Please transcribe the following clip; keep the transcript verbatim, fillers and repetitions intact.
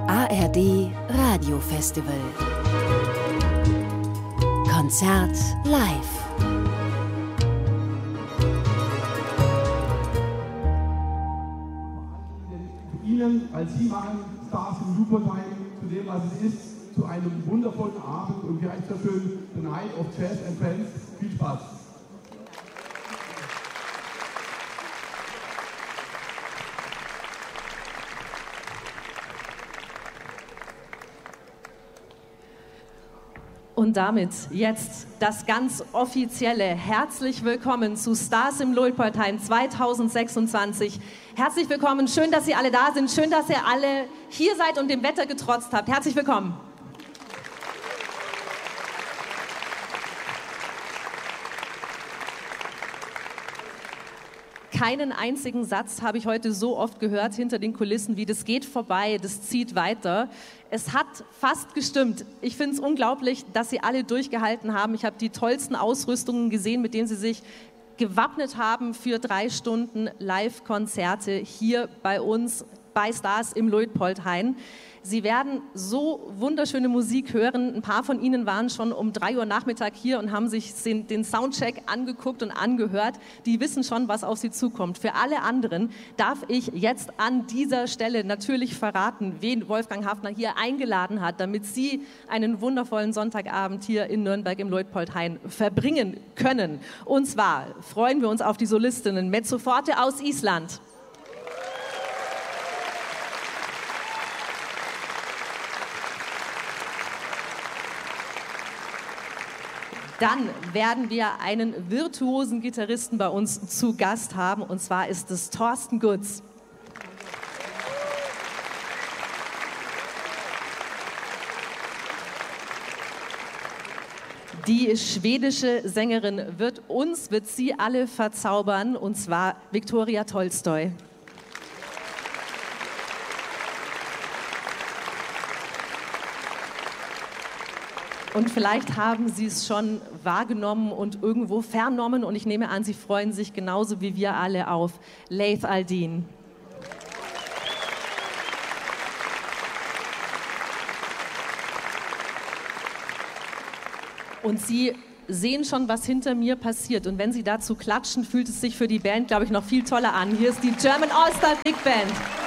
A R D Radiofestival. Konzert live. Ihnen, als Sie machen Stars im Lupertheim zu dem, was es ist, zu einem wundervollen Abend und wie heißt das schön, The Night of Jazz and Friends. Viel Spaß! Und damit jetzt das ganz offizielle herzlich willkommen zu Stars im Luitpoldheim zweitausendsechsundzwanzig. Herzlich willkommen, schön, dass Sie alle da sind, schön, dass ihr alle hier seid und dem Wetter getrotzt habt. Herzlich willkommen. Keinen einzigen Satz habe ich heute so oft gehört hinter den Kulissen wie: das geht vorbei, das zieht weiter. Es hat fast gestimmt. Ich finde es unglaublich, dass Sie alle durchgehalten haben. Ich habe die tollsten Ausrüstungen gesehen, mit denen Sie sich gewappnet haben für drei Stunden Live-Konzerte hier bei uns bei Stars im Luitpoldheim. Sie werden so wunderschöne Musik hören. Ein paar von Ihnen waren schon um drei Uhr Nachmittag hier und haben sich den, den Soundcheck angeguckt und angehört. Die wissen schon, was auf sie zukommt. Für alle anderen darf ich jetzt an dieser Stelle natürlich verraten, wen Wolfgang Haffner hier eingeladen hat, damit Sie einen wundervollen Sonntagabend hier in Nürnberg im Luitpoldheim verbringen können. Und zwar freuen wir uns auf die Solistinnen Mezzo Forte aus Island. Dann werden wir einen virtuosen Gitarristen bei uns zu Gast haben, und zwar ist es Thorsten Gutz. Die schwedische Sängerin wird uns, wird sie alle verzaubern, und zwar Viktoria Tolstoi. Und vielleicht haben Sie es schon wahrgenommen und irgendwo vernommen, und ich nehme an, Sie freuen sich genauso wie wir alle auf Leif Aldin. Und Sie sehen schon, was hinter mir passiert. Und wenn Sie dazu klatschen, fühlt es sich für die Band, glaube ich, noch viel toller an. Hier ist die German All-Star Big Band.